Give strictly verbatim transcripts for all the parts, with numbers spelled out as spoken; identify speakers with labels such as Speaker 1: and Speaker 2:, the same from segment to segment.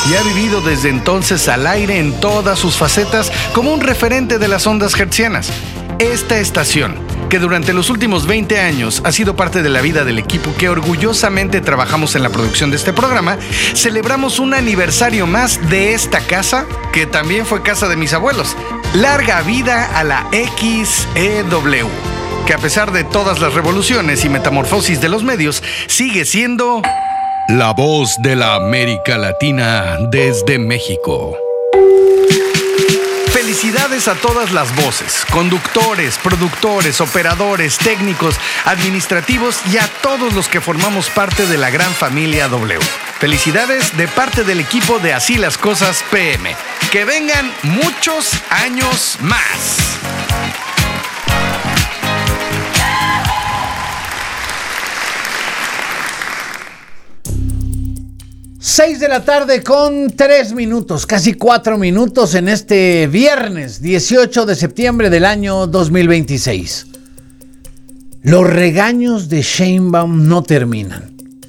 Speaker 1: y ha vivido desde entonces al aire en todas sus facetas como un referente de las ondas hertzianas. Esta estación, que durante los últimos veinte años ha sido parte de la vida del equipo que orgullosamente trabajamos en la producción de este programa, celebramos un aniversario más de esta casa, que también fue casa de mis abuelos. Larga vida a la X E W, que a pesar de todas las revoluciones y metamorfosis de los medios, sigue siendo la voz de la América Latina desde México. Felicidades a todas las voces, conductores, productores, operadores, técnicos, administrativos y a todos los que formamos parte de la gran familia W. Felicidades de parte del equipo de Así las Cosas P M. Que vengan muchos años más.
Speaker 2: Seis de la tarde con tres minutos, casi cuatro minutos en este viernes dieciocho de septiembre del año dos mil veintiséis. Los regaños de Sheinbaum no terminan.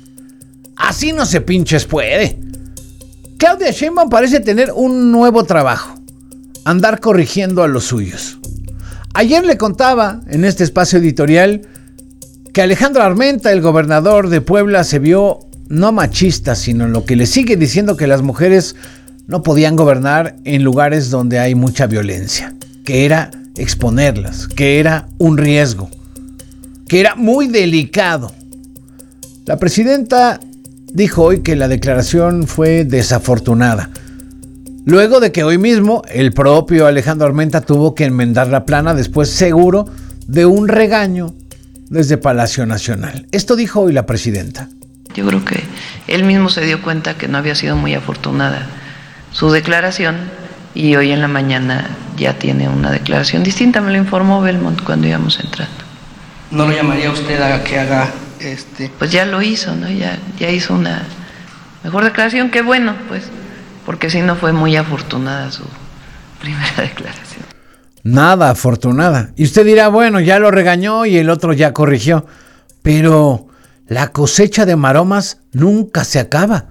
Speaker 2: Así no se pinches puede. Claudia Sheinbaum parece tener un nuevo trabajo: andar corrigiendo a los suyos. Ayer le contaba en este espacio editorial que Alejandro Armenta, el gobernador de Puebla, se vio no machista, sino en lo que le sigue diciendo que las mujeres no podían gobernar en lugares donde hay mucha violencia, que era exponerlas, que era un riesgo, que era muy delicado. La presidenta dijo hoy que la declaración fue desafortunada, luego de que hoy mismo el propio Alejandro Armenta tuvo que enmendar la plana después, seguro, de un regaño desde Palacio Nacional. Esto dijo hoy la presidenta.
Speaker 3: Yo creo que él mismo se dio cuenta que no había sido muy afortunada su declaración y hoy en la mañana ya tiene una declaración distinta. Me lo informó Belmont cuando íbamos entrando.
Speaker 4: ¿No lo llamaría usted a que haga este?
Speaker 3: Pues ya lo hizo, ¿no? Ya, ya hizo una mejor declaración. Qué bueno, pues, porque si no fue muy afortunada su primera declaración.
Speaker 2: Nada afortunada. Y usted dirá, bueno, ya lo regañó y el otro ya corrigió, pero la cosecha de maromas nunca se acaba.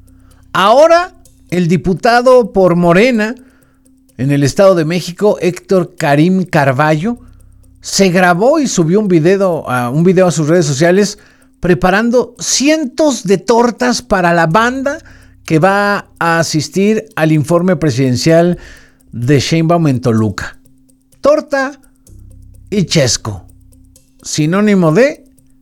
Speaker 2: Ahora, el diputado por Morena en el Estado de México, Héctor Karim Carballo, se grabó y subió un video, uh, un video a sus redes sociales preparando cientos de tortas para la banda que va a asistir al informe presidencial de Sheinbaum en Toluca. Torta y chesco, sinónimo de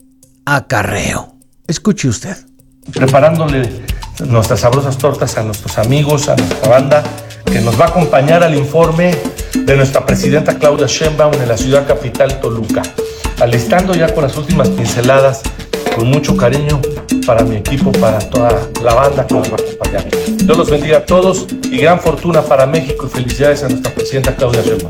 Speaker 2: acarreo. Escuche usted.
Speaker 5: Preparándole nuestras sabrosas tortas a nuestros amigos, a nuestra banda, que nos va a acompañar al informe de nuestra presidenta Claudia Sheinbaum en la ciudad capital Toluca. Alistando ya con las últimas pinceladas, con mucho cariño para mi equipo, para toda la banda que nos va a acompañar. Dios los bendiga a todos y gran fortuna para México y felicidades a nuestra presidenta Claudia Sheinbaum.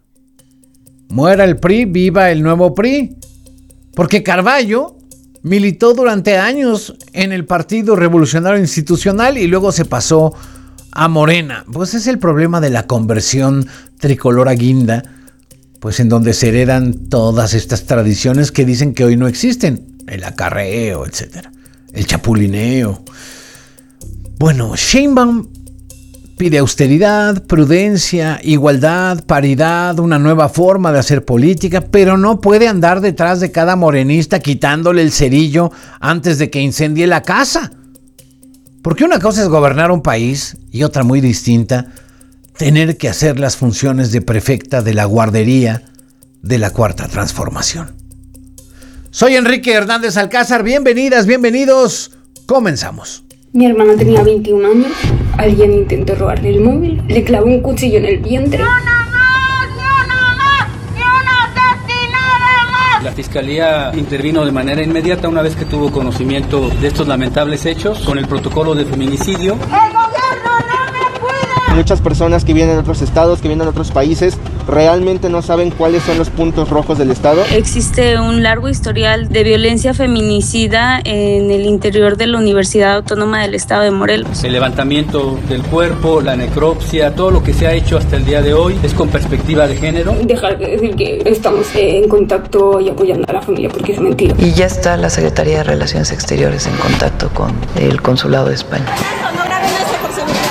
Speaker 2: Muera el P R I, viva el nuevo P R I. Porque Carballo militó durante años en el Partido Revolucionario Institucional y luego se pasó a Morena. Pues es el problema de la conversión tricolor a guinda, pues en donde se heredan todas estas tradiciones que dicen que hoy no existen. El acarreo, etcétera. El chapulineo. Bueno, Sheinbaum pide austeridad, prudencia, igualdad, paridad, una nueva forma de hacer política, pero no puede andar detrás de cada morenista quitándole el cerillo antes de que incendie la casa. Porque una cosa es gobernar un país y otra muy distinta, tener que hacer las funciones de prefecta de la guardería de la Cuarta Transformación. Soy Enrique Hernández Alcázar, bienvenidas, bienvenidos, comenzamos.
Speaker 6: Mi hermana tenía veintiún años, alguien intentó robarle el móvil, le clavó un cuchillo en el vientre.
Speaker 7: ¡No, no más! ¡No, no más! ¡Ni una asesinada más!
Speaker 8: La Fiscalía intervino de manera inmediata una vez que tuvo conocimiento de estos lamentables hechos con el protocolo de feminicidio.
Speaker 7: ¡El gobierno no me cuida!
Speaker 9: Muchas personas que vienen de otros estados, que vienen de otros países, realmente no saben cuáles son los puntos rojos del estado.
Speaker 10: Existe un largo historial de violencia feminicida en el interior de la Universidad Autónoma del Estado de Morelos.
Speaker 8: El levantamiento del cuerpo, la necropsia, todo lo que se ha hecho hasta el día de hoy es con perspectiva de género.
Speaker 6: Dejar de decir que estamos en contacto y apoyando a la familia porque es mentira.
Speaker 3: Y ya está la Secretaría de Relaciones Exteriores en contacto con el Consulado de España.
Speaker 7: No graben esto por seguridad.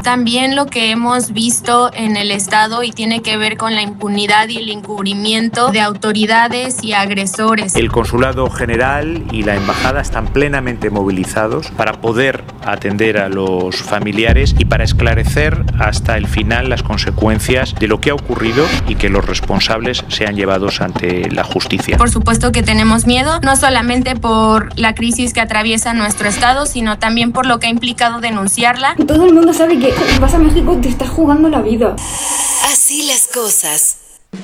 Speaker 11: también lo que hemos visto en el estado y tiene que ver con la impunidad y el encubrimiento de autoridades y agresores.
Speaker 12: El Consulado General y la Embajada están plenamente movilizados para poder atender a los familiares y para esclarecer hasta el final las consecuencias de lo que ha ocurrido y que los responsables sean llevados ante la justicia.
Speaker 11: Por supuesto que tenemos miedo, no solamente por la crisis que atraviesa nuestro estado, sino también por lo que ha implicado denunciarla.
Speaker 6: Todo el mundo sabe que si vas a México te estás jugando la vida.
Speaker 13: Así las cosas.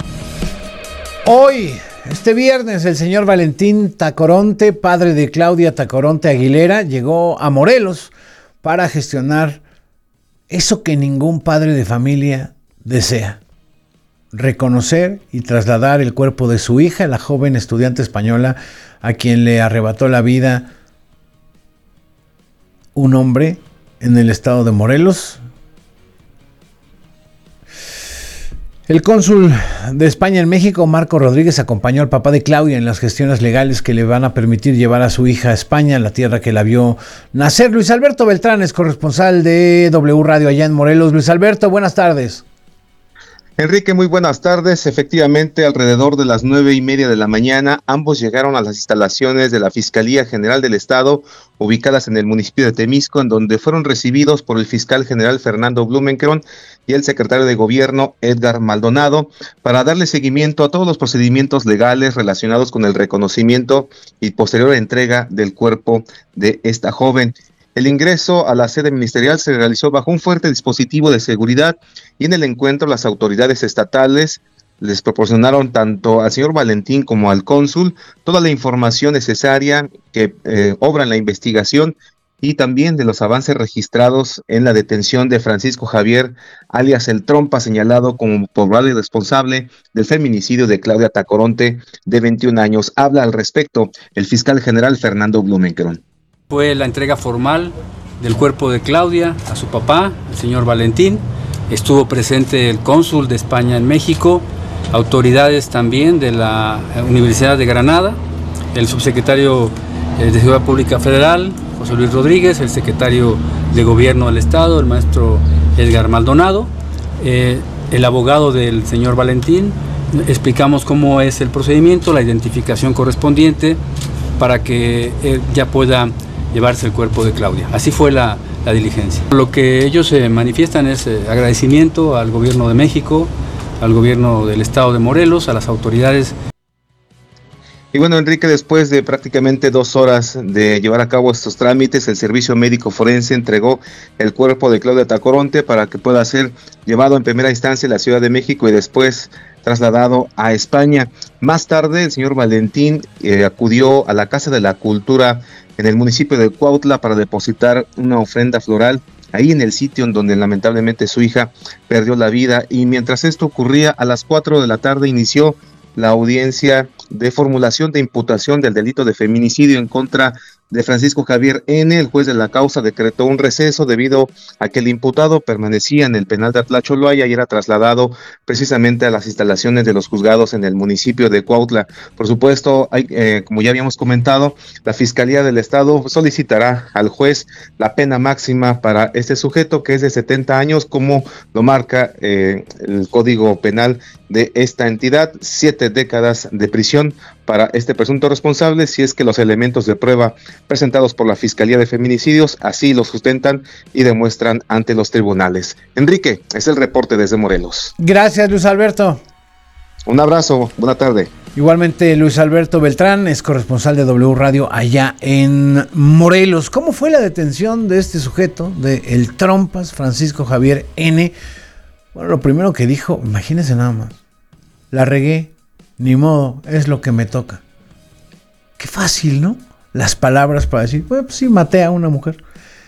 Speaker 2: Hoy, este viernes, el señor Valentín Tacoronte, padre de Claudia Tacoronte Aguilera, llegó a Morelos para gestionar eso que ningún padre de familia desea: reconocer y trasladar el cuerpo de su hija, la joven estudiante española a quien le arrebató la vida un hombre en el estado de Morelos. El cónsul de España en México, Marco Rodríguez, acompañó al papá de Claudia en las gestiones legales que le van a permitir llevar a su hija a España, la tierra que la vio nacer. Luis Alberto Beltrán es corresponsal de W Radio allá en Morelos. Luis Alberto, buenas tardes.
Speaker 9: Enrique, muy buenas tardes. Efectivamente, alrededor de las nueve y media de la mañana, ambos llegaron a las instalaciones de la Fiscalía General del Estado, ubicadas en el municipio de Temisco, en donde fueron recibidos por el fiscal general Fernando Blumenkron y el secretario de Gobierno Edgar Maldonado, para darle seguimiento a todos los procedimientos legales relacionados con el reconocimiento y posterior entrega del cuerpo de esta joven. El ingreso a la sede ministerial se realizó bajo un fuerte dispositivo de seguridad y en el encuentro las autoridades estatales les proporcionaron tanto al señor Valentín como al cónsul toda la información necesaria que eh, obra en la investigación y también de los avances registrados en la detención de Francisco Javier, alias El Trompa, señalado como probable responsable del feminicidio de Claudia Tacoronte, de veintiún años. Habla al respecto el fiscal general Fernando Blumenkron.
Speaker 8: Fue la entrega formal del cuerpo de Claudia a su papá, el señor Valentín. Estuvo presente el cónsul de España en México, autoridades también de la Universidad de Granada, el subsecretario de Seguridad Pública Federal, José Luis Rodríguez, el secretario de Gobierno del Estado, el maestro Edgar Maldonado, eh, el abogado del señor Valentín. Explicamos cómo es el procedimiento, la identificación correspondiente para que él ya pueda llevarse el cuerpo de Claudia. Así fue la, la diligencia. Lo que ellos eh, manifiestan es eh, agradecimiento al gobierno de México, al gobierno del estado de Morelos, a las autoridades.
Speaker 9: Y bueno, Enrique, después de prácticamente dos horas de llevar a cabo estos trámites, el Servicio Médico Forense entregó el cuerpo de Claudia Tacoronte para que pueda ser llevado en primera instancia a la Ciudad de México y después trasladado a España. Más tarde, el señor Valentín eh, acudió a la Casa de la Cultura en el municipio de Cuautla para depositar una ofrenda floral ahí en el sitio en donde lamentablemente su hija perdió la vida. Y mientras esto ocurría, a las cuatro de la tarde inició la audiencia de formulación de imputación del delito de feminicidio en contra de Francisco Javier N. El juez de la causa decretó un receso debido a que el imputado permanecía en el penal de Atlacholoaya y era trasladado precisamente a las instalaciones de los juzgados en el municipio de Cuautla. Por supuesto, hay, eh, como ya habíamos comentado, la Fiscalía del Estado solicitará al juez la pena máxima para este sujeto, que es de setenta años, como lo marca eh, el Código Penal de esta entidad, siete décadas de prisión para este presunto responsable, si es que los elementos de prueba presentados por la Fiscalía de Feminicidios así los sustentan y demuestran ante los tribunales. Enrique, es el reporte desde Morelos.
Speaker 2: Gracias, Luis Alberto.
Speaker 9: Un abrazo, buena tarde.
Speaker 2: Igualmente, Luis Alberto Beltrán es corresponsal de W Radio allá en Morelos. ¿Cómo fue la detención de este sujeto, de El Trompas, Francisco Javier N? Bueno, lo primero que dijo, imagínense nada más, la regué, ni modo, es lo que me toca. Qué fácil, ¿no? Las palabras para decir, bueno, pues sí, maté a una mujer.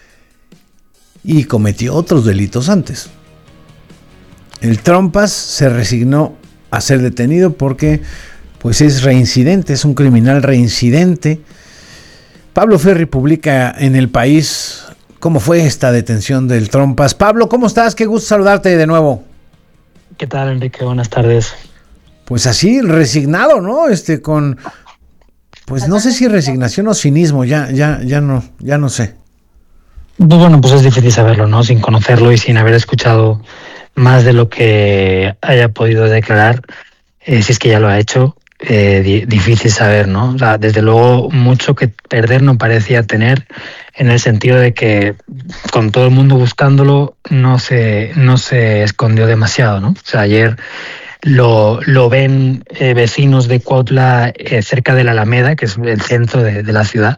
Speaker 2: Y cometió otros delitos antes. El Trompas se resignó a ser detenido porque pues es reincidente, es un criminal reincidente. Pablo Ferri publica en El País cómo fue esta detención del Trompas. Pablo, ¿cómo estás? Qué gusto saludarte de nuevo.
Speaker 14: ¿Qué tal, Enrique? Buenas tardes.
Speaker 2: Pues así, resignado, ¿no? Este, con, pues no sé si resignación o cinismo, ya, ya, ya no, ya no sé.
Speaker 14: Pues bueno, pues es difícil saberlo, ¿no? Sin conocerlo y sin haber escuchado más de lo que haya podido declarar, eh, si es que ya lo ha hecho, eh, di- difícil saber, ¿no? O sea, desde luego mucho que perder no parecía tener, en el sentido de que con todo el mundo buscándolo no se, no se escondió demasiado, ¿no? O sea, ayer lo, lo ven eh, vecinos de Cuautla eh, cerca de la Alameda, que es el centro de, de la ciudad,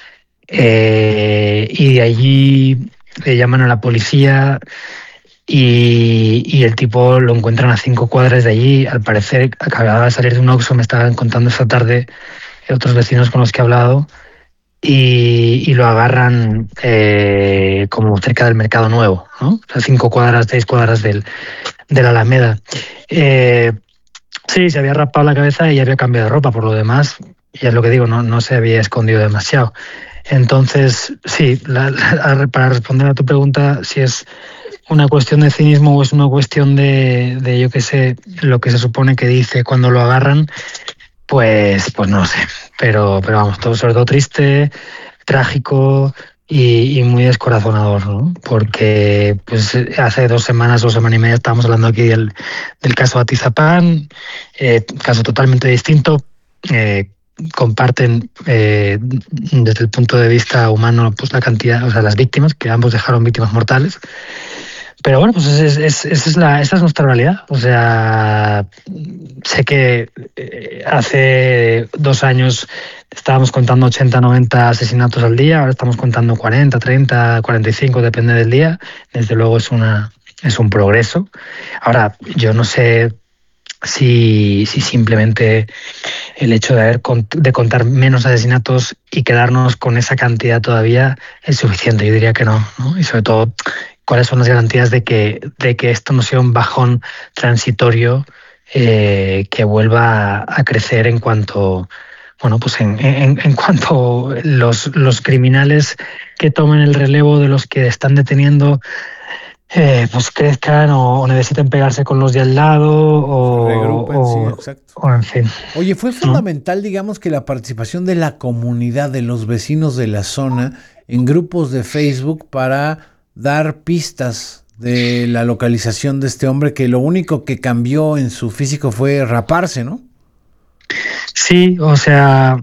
Speaker 14: eh, y de allí le llaman a la policía y, y el tipo lo encuentran a cinco cuadras de allí. Al parecer acababa de salir de un Oxxo, me estaban contando esta tarde otros vecinos con los que he hablado, y, y lo agarran eh, como cerca del Mercado Nuevo, ¿no? O sea, cinco cuadras, seis cuadras del, de la Alameda. Eh, sí, se había rapado la cabeza y había cambiado de ropa, por lo demás, ya es lo que digo, no, no se había escondido demasiado. Entonces, sí, la, la, para responder a tu pregunta, si es una cuestión de cinismo o es una cuestión de, de yo qué sé, lo que se supone que dice cuando lo agarran, pues, pues no lo sé. Pero, pero vamos, todo sobre todo triste, trágico y, y muy descorazonador, ¿no? Porque pues hace dos semanas, dos semanas y media estábamos hablando aquí del, del caso Atizapán, eh, caso totalmente distinto. Eh, comparten eh, desde el punto de vista humano pues la cantidad, o sea, las víctimas, que ambos dejaron víctimas mortales. Pero bueno, pues es, es, es, es la, esa es nuestra realidad. O sea, sé que eh, hace dos años estábamos contando ochenta, noventa asesinatos al día, ahora estamos contando cuarenta, treinta, cuarenta y cinco, depende del día. Desde luego es, una, es un progreso. Ahora, yo no sé si, si simplemente el hecho de, haber, de contar menos asesinatos y quedarnos con esa cantidad todavía es suficiente. Yo diría que no, ¿no? Y sobre todo, ¿cuáles son las garantías de que, de que esto no sea un bajón transitorio eh, que vuelva a crecer en cuanto, bueno, pues en, en, en cuanto los, los criminales que tomen el relevo de los que están deteniendo Eh, pues crezcan o, o necesiten pegarse con los de al lado o,
Speaker 2: regrupen,
Speaker 14: o,
Speaker 2: sí, exacto.
Speaker 14: o en fin.
Speaker 2: Oye, fue fundamental, ¿no? digamos, que la participación de la comunidad, de los vecinos de la zona, en grupos de Facebook para dar pistas de la localización de este hombre, que lo único que cambió en su físico fue raparse, ¿no?
Speaker 14: Sí, o sea,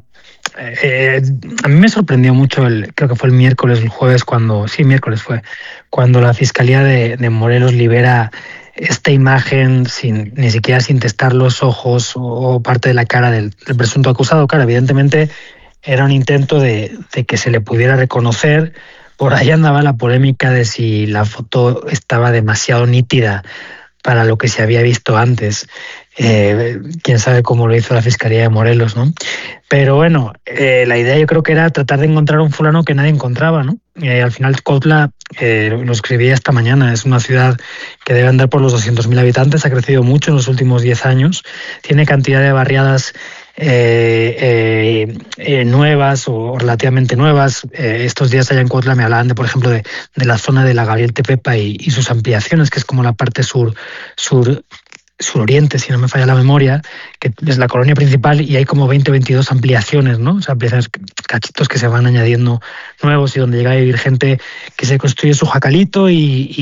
Speaker 14: Eh, a mí me sorprendió mucho, el, creo que fue el miércoles, el jueves, cuando, sí, miércoles fue, cuando la Fiscalía de, de Morelos libera esta imagen sin ni siquiera sin testar los ojos o, o parte de la cara del, del presunto acusado. Claro, evidentemente era un intento de, de que se le pudiera reconocer. Por ahí andaba la polémica de si la foto estaba demasiado nítida para lo que se había visto antes. Eh, quién sabe cómo lo hizo la Fiscalía de Morelos, ¿no? Pero bueno, eh, la idea yo creo que era tratar de encontrar un fulano que nadie encontraba, ¿no? Eh, al final Cuautla, eh, lo escribí esta mañana, es una ciudad que debe andar por los doscientos mil habitantes, ha crecido mucho en los últimos diez años, tiene cantidad de barriadas eh, eh, eh, nuevas o relativamente nuevas. Eh, estos días allá en Cuautla me hablaban, de, por ejemplo, de, de la zona de la Gabriel Tepepa y, y sus ampliaciones, que es como la parte sur, sur suroriente, si no me falla la memoria, que es la colonia principal y hay como veinte, veintidós ampliaciones, ¿no? O sea, ampliaciones, cachitos que se van añadiendo nuevos y donde llega a vivir gente que se construye su jacalito y,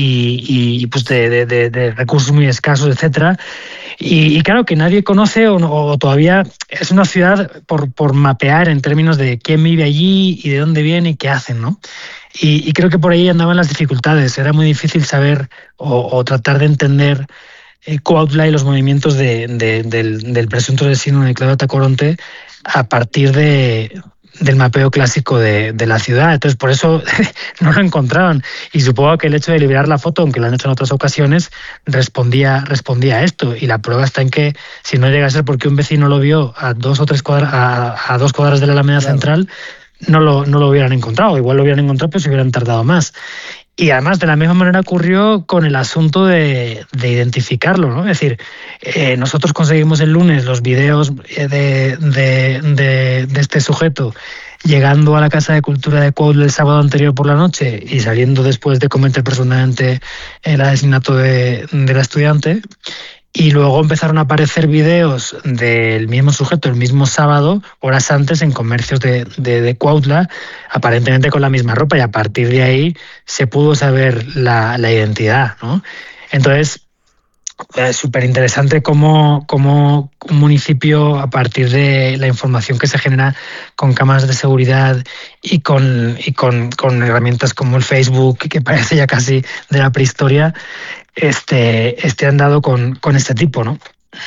Speaker 14: y, y pues de, de, de, de recursos muy escasos, etcétera. Y, y claro, que nadie conoce o, o todavía es una ciudad por, por mapear en términos de quién vive allí y de dónde viene y qué hacen, ¿no? Y, y creo que por ahí andaban las dificultades. Era muy difícil saber o, o tratar de entender Eh, Cuautla y los movimientos de, de, del, del presunto asesino de Claudio Tacoronte a partir de, del mapeo clásico de, de la ciudad. Entonces, por eso no lo encontraban. Y supongo que el hecho de liberar la foto, aunque lo han hecho en otras ocasiones, respondía, respondía a esto. Y la prueba está en que, si no llega a ser porque un vecino lo vio a dos o tres cuadras, a, a dos cuadras de la Alameda claro. Central, no lo, no lo hubieran encontrado. Igual lo hubieran encontrado, pero se hubieran tardado más. Y además, de la misma manera ocurrió con el asunto de, de identificarlo, ¿no? Es decir, eh, nosotros conseguimos el lunes los videos de, de, de, de este sujeto llegando a la Casa de Cultura de Cuautla el sábado anterior por la noche y saliendo después de cometer personalmente el asesinato de, de la estudiante. y luego empezaron a aparecer videos del mismo sujeto el mismo sábado, horas antes, en comercios de, de, de Cuautla, aparentemente con la misma ropa, y a partir de ahí se pudo saber la, la identidad, ¿no? Entonces, es súper interesante cómo, cómo un municipio, a partir de la información que se genera con cámaras de seguridad y con, y con, con herramientas como el Facebook, que parece ya casi de la prehistoria, este, esté andado con, con este tipo, ¿no?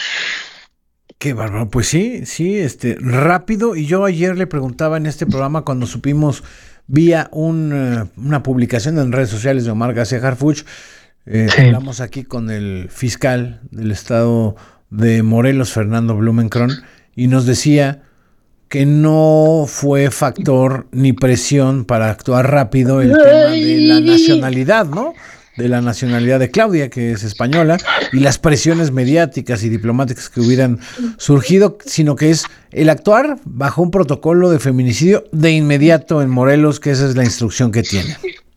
Speaker 2: Qué bárbaro. Pues sí, sí, este, rápido. Y yo ayer le preguntaba en este programa, cuando supimos vía un, una publicación en redes sociales de Omar García Harfuch, Eh, sí. Hablamos aquí con el fiscal del estado de Morelos, Fernando Blumenkron, y nos decía que no fue factor ni presión para actuar rápido el tema de la nacionalidad, ¿no? De la nacionalidad de Claudia, que es española, y las presiones mediáticas y diplomáticas que hubieran surgido, sino que es el actuar bajo un protocolo de feminicidio de inmediato en Morelos, que esa es la instrucción que tiene.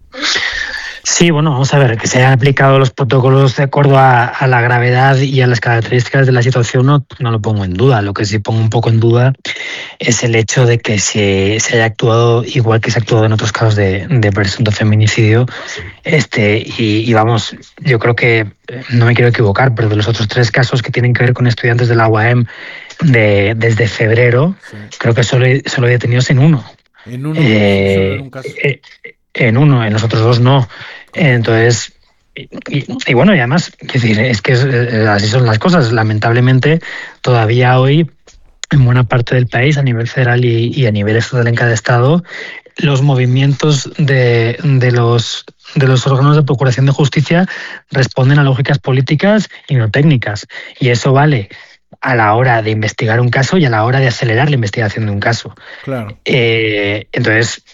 Speaker 14: Sí, bueno, vamos a ver, que se hayan aplicado los protocolos de acuerdo a, a la gravedad y a las características de la situación, no, no lo pongo en duda. Lo que sí pongo un poco en duda es el hecho de que se, se haya actuado igual que se ha actuado en otros casos de, de presunto feminicidio. Este, y, y vamos, yo creo que, no me quiero equivocar, pero de los otros tres casos que tienen que ver con estudiantes de la U A M de, desde febrero, sí. creo que solo, solo hay detenidos en uno.
Speaker 2: En uno,
Speaker 14: eh,
Speaker 2: solo en un caso.
Speaker 14: Eh, En uno, en los otros dos no. Entonces, y, y bueno, y además, es decir, es que es, así son las cosas. Lamentablemente, todavía hoy, en buena parte del país, a nivel federal y, y a nivel estatal en cada estado, los movimientos de, de los de los órganos de procuración de justicia responden a lógicas políticas y no técnicas. Y eso vale a la hora de investigar un caso y a la hora de acelerar la investigación de un caso.
Speaker 2: Claro.
Speaker 14: Eh, entonces,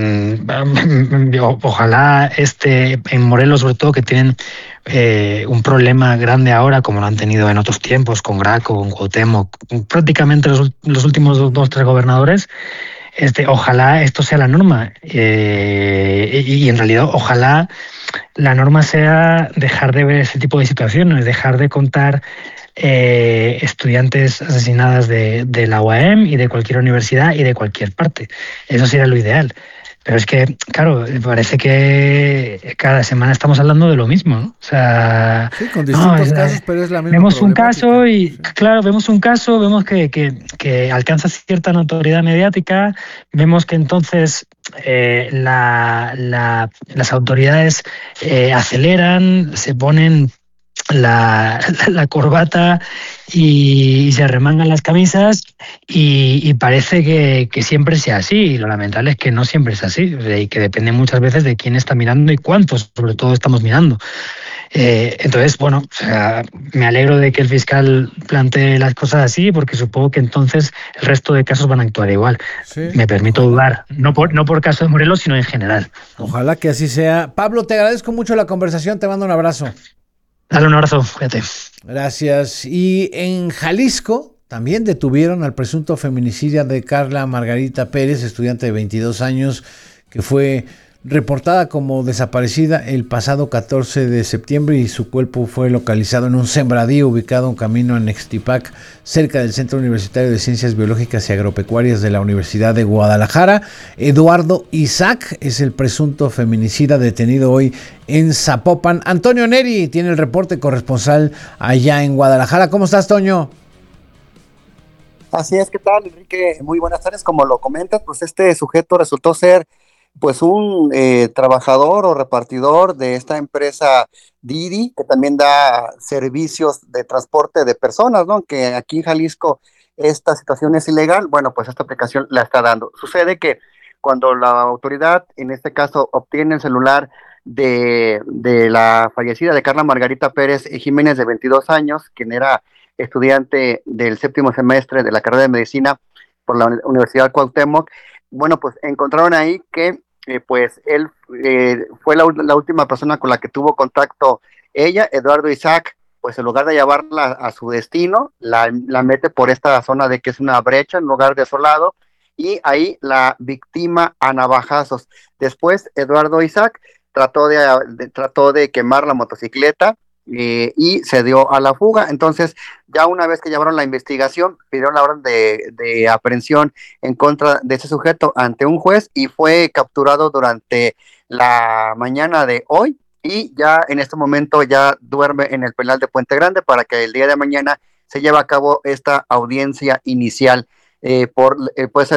Speaker 14: mmm, ojalá este, en Morelos, sobre todo, que tienen eh, un problema grande ahora, como lo han tenido en otros tiempos, con Graco, con Cuauhtémoc, prácticamente los, los últimos dos, dos, tres gobernadores, este, ojalá esto sea la norma. Eh, y, y en realidad, ojalá la norma sea dejar de ver ese tipo de situaciones, dejar de contar Eh, estudiantes asesinadas de, de la U A M y de cualquier universidad y de cualquier parte. Eso sería lo ideal. Pero es que, claro, parece que cada semana estamos hablando de lo mismo, ¿no? O sea,
Speaker 2: sí, con distintos
Speaker 14: no, es,
Speaker 2: casos, pero es la misma
Speaker 14: vemos un caso y,
Speaker 2: sí.
Speaker 14: claro, vemos un caso, vemos que, que, que alcanza cierta notoriedad mediática, vemos que entonces eh, la, la, las autoridades eh, aceleran, se ponen La, la, la corbata y, y se arremangan las camisas y, y parece que, que siempre sea así, y lo lamentable es que no siempre es así, y que depende muchas veces de quién está mirando y cuántos sobre todo estamos mirando. Eh, entonces, bueno, o sea, me alegro de que el fiscal plantee las cosas así, porque supongo que entonces el resto de casos van a actuar igual.
Speaker 2: Sí.
Speaker 14: Me permito dudar, no por, no por caso de Morelos, sino en general.
Speaker 2: Ojalá que así sea. Pablo, te agradezco mucho la conversación, te mando un abrazo.
Speaker 14: Dale un abrazo, fíjate.
Speaker 2: Gracias. Y en Jalisco también detuvieron al presunto feminicida de Carla Margarita Pérez, estudiante de veintidós años, que fue reportada como desaparecida el pasado catorce de septiembre y su cuerpo fue localizado en un sembradío ubicado en camino a Nextipac, cerca del Centro Universitario de Ciencias Biológicas y Agropecuarias de la Universidad de Guadalajara. Eduardo Isaac es el presunto feminicida detenido hoy en Zapopan. Antonio Neri tiene el reporte, corresponsal allá en Guadalajara. ¿Cómo estás, Toño?
Speaker 15: Así es, ¿qué tal, Enrique? Muy buenas tardes. Como lo comentas, pues este sujeto resultó ser pues un eh, trabajador o repartidor de esta empresa Didi, que también da servicios de transporte de personas, ¿no? Que aquí en Jalisco esta situación es ilegal, bueno, pues esta aplicación la está dando. Sucede que cuando la autoridad, en este caso, obtiene el celular de, de la fallecida de Carla Margarita Pérez Jiménez, de veintidós años, quien era estudiante del séptimo semestre de la carrera de medicina por la Universidad Cuauhtémoc, bueno, pues encontraron ahí que eh, pues él eh, fue la, la última persona con la que tuvo contacto ella, Eduardo Isaac, pues en lugar de llevarla a su destino, la, la mete por esta zona de que es una brecha, un lugar desolado, y ahí la victima a navajazos. Después Eduardo Isaac trató de, de, trató de quemar la motocicleta eh, y se dio a la fuga. Entonces, ya una vez que llevaron la investigación, pidieron la orden de, de aprehensión en contra de ese sujeto ante un juez y fue capturado durante la mañana de hoy y ya en este momento ya duerme en el penal de Puente Grande para que el día de mañana se lleve a cabo esta audiencia inicial. Eh, por, eh, pues